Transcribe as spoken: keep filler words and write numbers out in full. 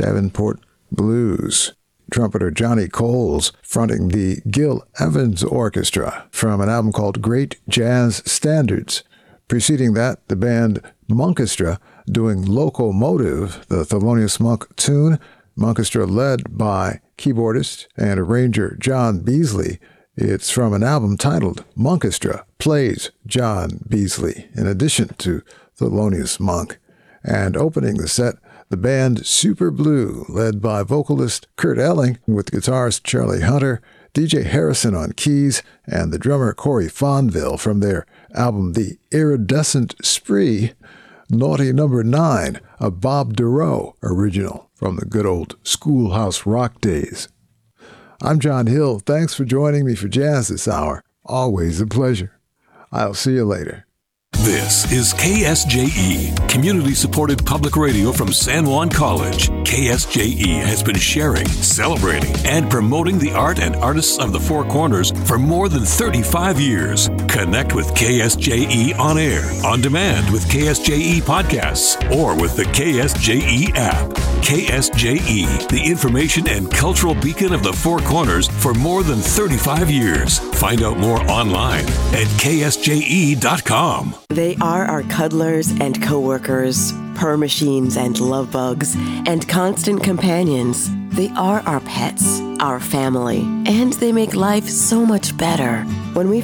Davenport Blues. Trumpeter Johnny Coles fronting the Gil Evans Orchestra from an album called Great Jazz Standards. Preceding that, the band Monkestra doing Locomotive, the Thelonious Monk tune. Monkestra led by keyboardist and arranger John Beasley. It's from an album titled Monkestra Plays John Beasley, in addition to Thelonious Monk. And opening the set, the band Super Blue, led by vocalist Kurt Elling, with guitarist Charlie Hunter, D J Harrison on keys, and the drummer Corey Fonville from their album The Iridescent Spree, Naughty Number Nine, a Bob Dorough original from the good old Schoolhouse Rock days. I'm John Hill. Thanks for joining me for Jazz this hour. Always a pleasure. I'll see you later. This is K S J E, community-supported public radio from San Juan College. K S J E has been sharing, celebrating, and promoting the art and artists of the Four Corners for more than thirty-five years. Connect with K S J E on air, on demand with K S J E podcasts, or with the K S J E app. K S J E, the information and cultural beacon of the Four Corners for more than thirty-five years. Find out more online at K S J E dot com. They are our cuddlers and coworkers, purr machines and love bugs, and constant companions. They are our pets, our family, and they make life so much better. When we